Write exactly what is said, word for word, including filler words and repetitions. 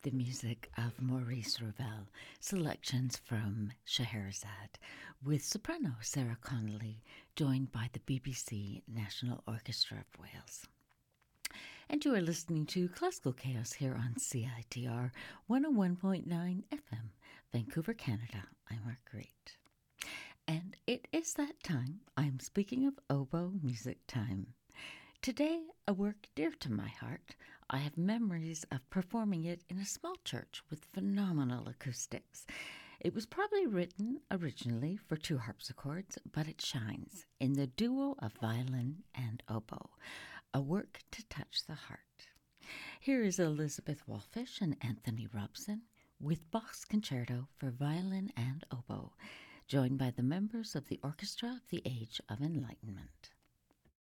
the music of Maurice Ravel, selections from Scheherazade, with soprano Sarah Connolly, joined by the B B C National Orchestra of Wales. And you are listening to Classical Chaos here on C I T R one oh one point nine F M, Vancouver, Canada. I'm Marguerite. And it is that time. I'm speaking of oboe music time. Today, a work dear to my heart. I have memories of performing it in a small church with phenomenal acoustics. It was probably written originally for two harpsichords, but it shines in the duo of violin and oboe, a work to touch the heart. Here is Elizabeth Wolfish and Anthony Robson with Bach's Concerto for Violin and Oboe, joined by the members of the Orchestra of the Age of Enlightenment.